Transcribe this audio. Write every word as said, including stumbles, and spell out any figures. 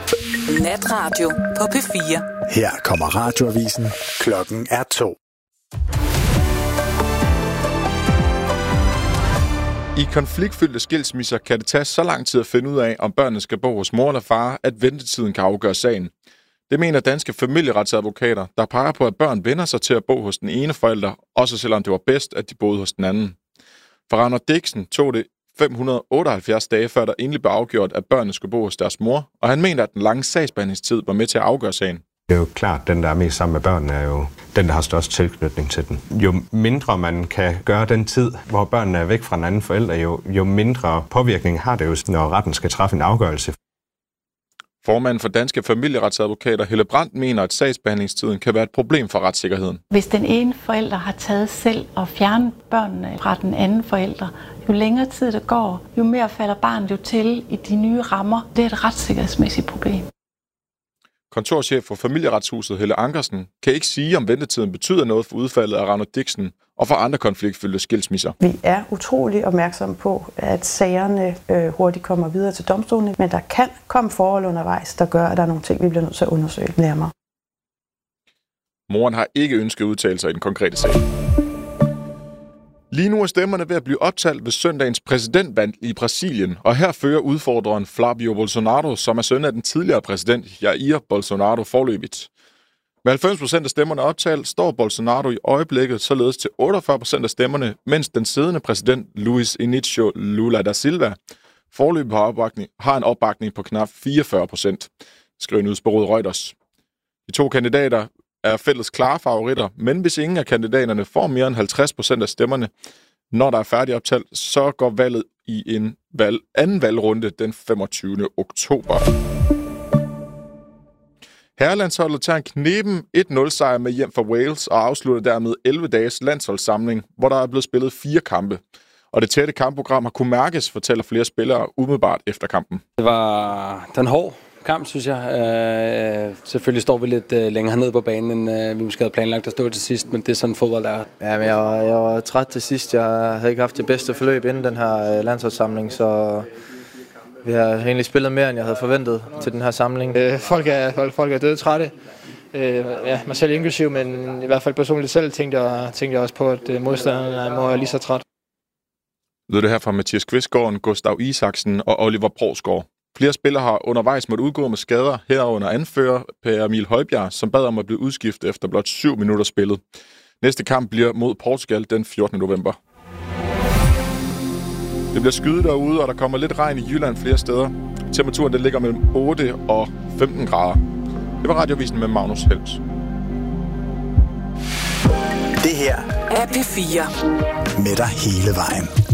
Natradio på P fire. Her kommer radioavisen. Klokken er to. I konfliktfyldte skilsmisser kan det tage så lang tid at finde ud af, om børnene skal bo hos mor eller far, at ventetiden kan afgøre sagen. Det mener danske familieretsadvokater, der peger på, at børn vender sig til at bo hos den ene forælder, også selvom det var bedst, at de boede hos den anden. For Ragnar Dixen tog det fem hundrede otteoghalvfjerds dage, før der endelig blev afgjort, at børnene skulle bo hos deres mor, og han mener, at den lange sagsbehandlingstid var med til at afgøre sagen. Det er jo klart, at den, der er mest sammen med børnene, er jo den, der har størst tilknytning til den. Jo mindre man kan gøre den tid, hvor børnene er væk fra en anden forælder, jo, jo mindre påvirkning har det jo, når retten skal træffe en afgørelse. Formanden for Danske Familieretsadvokater, Helle Brandt, mener, at sagsbehandlingstiden kan være et problem for retssikkerheden. Hvis den ene forælder har taget selv og fjernet børnene fra den anden forælder, jo længere tid det går, jo mere falder barnet jo til i de nye rammer. Det er et retssikkerhedsmæssigt problem. Kontorchef for Familieretshuset Helle Ankersen kan ikke sige, om ventetiden betyder noget for udfaldet af Ragnar Dixen og for andre konfliktfyldte skilsmisser. Vi er utrolig opmærksomme på, at sagerne øh, hurtigt kommer videre til domstolene, men der kan komme forhold undervejs, der gør, at der er nogle ting, vi bliver nødt til at undersøge nærmere. Moren har ikke ønsket udtalelser i den konkrete sag. Lige nu er stemmerne ved at blive optalt ved søndagens præsidentvalg i Brasilien, og her fører udfordreren Flavio Bolsonaro, som er søn af den tidligere præsident Jair Bolsonaro, forløbigt. Med halvfems procent af stemmerne optalt står Bolsonaro i øjeblikket således til otteogfyrre procent af stemmerne, mens den siddende præsident Luiz Inácio Lula da Silva forløbig har, opbakning, har en opbakning på knap fireogfyrre procent, skriver nyhedsbureauet Reuters. De to kandidater er fælles klare favoritter, men hvis ingen af kandidaterne får mere end halvtreds procent af stemmerne, når der er færdig optalt, så går valget i en valg, anden valgrunde den femogtyvende oktober. Herrelandsholdet tager en kneben et nul sejr med hjem fra Wales og afslutter dermed elleve dages landsholdssamling, hvor der er blevet spillet fire kampe. Og det tætte kampprogram har kunne mærkes, fortæller flere spillere umiddelbart efter kampen. Det var den hård kamp, synes jeg. Øh, selvfølgelig står vi lidt øh, længere nede på banen, end øh, vi måske havde planlagt at stå til sidst, men det er sådan fodbold, der er. Ja, men jeg, var, jeg var træt til sidst. Jeg havde ikke haft det bedste forløb inden den her øh, landsholdssamling, så vi har egentlig spillet mere, end jeg havde forventet til den her samling. Øh, folk, er, folk er døde trætte. Øh, ja, mig selv inklusiv, men i hvert fald personligt selv tænkte jeg, tænkte jeg også på, at øh, modstanderne må være lige så træt. Lød det her fra Mathias Kvistgaard, Gustav Isaksen og Oliver Provsgaard. Flere spillere har undervejs måtte udgå med skader, herunder anfører Per Emil Højbjerg, som bad om at blive udskiftet efter blot syv minutter spillet. Næste kamp bliver mod Portugal den fjortende november. Det bliver skyet derude, og der kommer lidt regn i Jylland flere steder. Temperaturen den ligger mellem otte og femten grader. Det var Radioavisen med Magnus Helms. Det her er P fire. Med dig hele vejen.